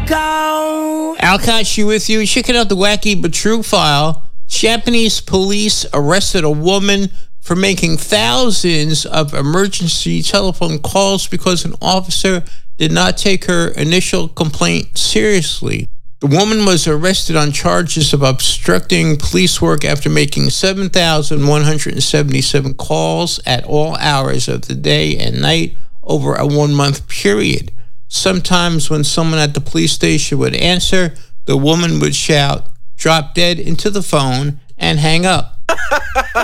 go. Al Kashi with you. Checking out the wacky but true file. Japanese police arrested a woman for making thousands of emergency telephone calls because an officer did not take her initial complaint seriously. The woman was arrested on charges of obstructing police work after making 7,177 calls at all hours of the day and night over a 1-month period. Sometimes when someone at the police station would answer, the woman would shout, "Drop dead" into the phone and hang up.